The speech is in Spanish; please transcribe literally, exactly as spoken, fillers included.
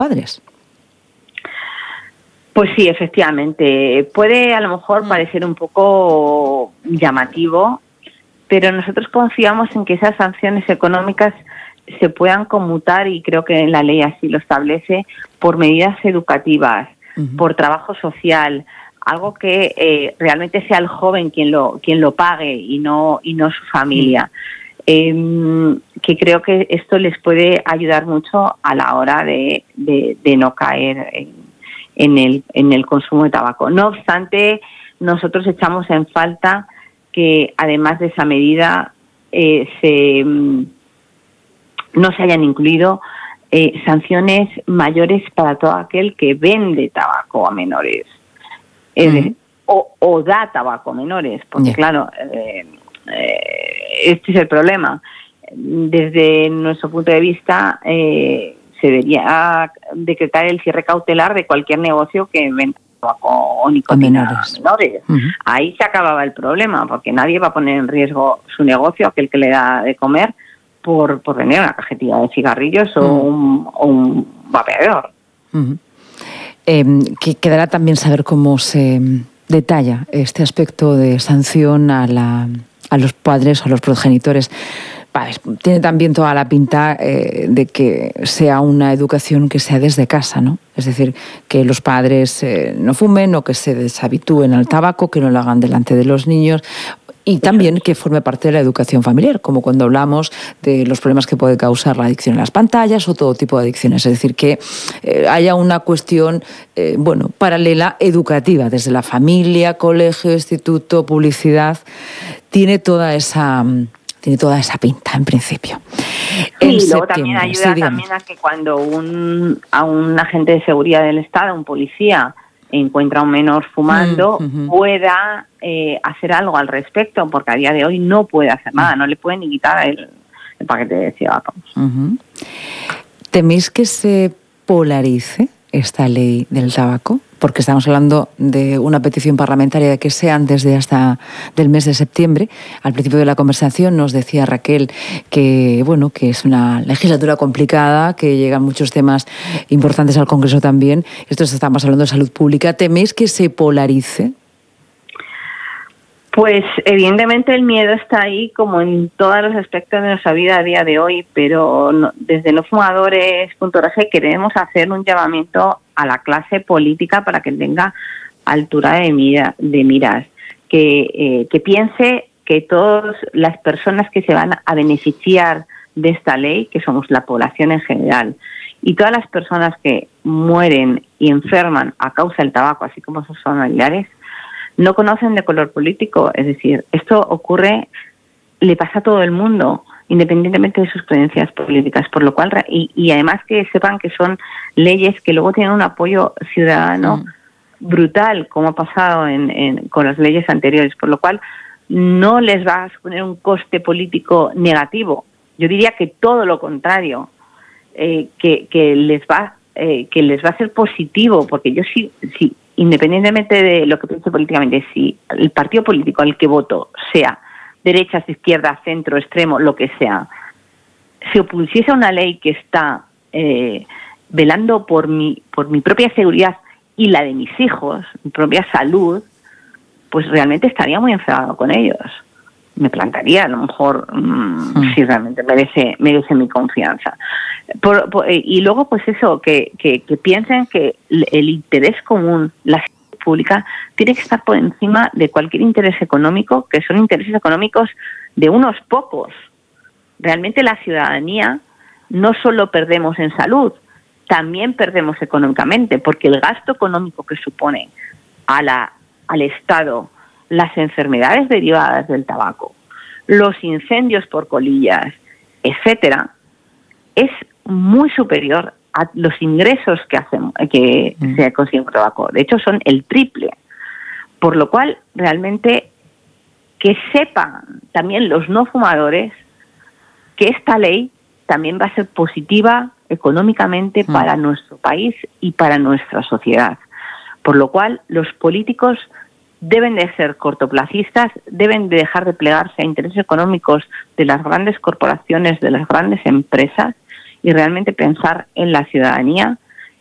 padres. Pues sí, efectivamente. Puede a lo mejor parecer un poco llamativo, pero nosotros confiamos en que esas sanciones económicas se puedan conmutar, y creo que la ley así lo establece, por medidas educativas, uh-huh. por trabajo social, algo que eh, realmente sea el joven quien lo quien lo pague y no y no su familia. Uh-huh. Eh, que creo que esto les puede ayudar mucho a la hora de, de, de no caer en, en el en el consumo de tabaco. No obstante, nosotros echamos en falta que además de esa medida eh, se no se hayan incluido eh, sanciones mayores para todo aquel que vende tabaco a menores, uh-huh. eh, o, o da tabaco a menores, porque yeah. claro, eh, eh, este es el problema. Desde nuestro punto de vista, eh, se debería decretar el cierre cautelar de cualquier negocio que venda tabaco o nicotina a menores. menores. Uh-huh. Ahí se acababa el problema, porque nadie va a poner en riesgo su negocio, aquel que le da de comer, por, por vender una cajetilla de cigarrillos uh-huh. o, un, o un vapeador. Uh-huh. Eh, que quedará también saber cómo se detalla este aspecto de sanción a, la, a los padres o a los progenitores. Tiene también toda la pinta eh, de que sea una educación que sea desde casa, ¿no? Es decir, que los padres eh, no fumen o que se deshabitúen al tabaco, que no lo hagan delante de los niños. Y también que forme parte de la educación familiar, como cuando hablamos de los problemas que puede causar la adicción a las pantallas o todo tipo de adicciones. Es decir, que eh, haya una cuestión eh, bueno, paralela educativa, desde la familia, colegio, instituto, publicidad. Tiene toda esa... Tiene toda esa pinta, en principio. Sí, y luego también ayuda sí, también a que cuando un, a un agente de seguridad del Estado, un policía, encuentra a un menor fumando, mm, uh-huh. pueda eh, hacer algo al respecto, porque a día de hoy no puede hacer nada, no le pueden ni quitar el, el paquete de cigarros. Uh-huh. ¿Teméis que se polarice esta ley del tabaco? Porque estamos hablando de una petición parlamentaria de que sea antes de hasta del mes de septiembre. Al principio de la conversación nos decía Raquel que bueno, que es una legislatura complicada, que llegan muchos temas importantes al Congreso también. Esto estamos hablando de salud pública. ¿Teméis que se polarice? Pues evidentemente el miedo está ahí, como en todos los aspectos de nuestra vida a día de hoy, pero no, desde no fumadores punto org queremos hacer un llamamiento a la clase política para que tenga altura de, mira, de miras, que, eh, que piense que todas las personas que se van a beneficiar de esta ley, que somos la población en general, y todas las personas que mueren y enferman a causa del tabaco, así como sus familiares, no conocen de color político. Es decir, esto ocurre, le pasa a todo el mundo, independientemente de sus creencias políticas, por lo cual, y, y además que sepan que son leyes que luego tienen un apoyo ciudadano mm. brutal, como ha pasado en, en, con las leyes anteriores, por lo cual no les va a suponer un coste político negativo. Yo diría que todo lo contrario, eh, que, que les va eh, que les va a ser positivo, porque yo sí, sí independientemente de lo que piense políticamente, si el partido político al que voto sea derechas, izquierda, centro, extremo, lo que sea, se opusiese a una ley que está eh, velando por mi, por mi propia seguridad y la de mis hijos, mi propia salud, pues realmente estaría muy enfadado con ellos. Me plantaría, a lo mejor, mmm, sí. si realmente merece merece mi confianza. Por, por, y luego, pues eso, que, que, que piensen que el interés común, la salud pública, tiene que estar por encima de cualquier interés económico, que son intereses económicos de unos pocos. Realmente la ciudadanía no solo perdemos en salud, también perdemos económicamente, porque el gasto económico que supone a la, al Estado las enfermedades derivadas del tabaco, los incendios por colillas, etcétera, es muy superior a los ingresos que hacen, que mm. se consiguen por tabaco. De hecho, son el triple. Por lo cual, realmente, que sepan también los no fumadores que esta ley también va a ser positiva económicamente mm. para nuestro país y para nuestra sociedad. Por lo cual, los políticos deben de ser cortoplacistas, deben de dejar de plegarse a intereses económicos de las grandes corporaciones, de las grandes empresas, y realmente pensar en la ciudadanía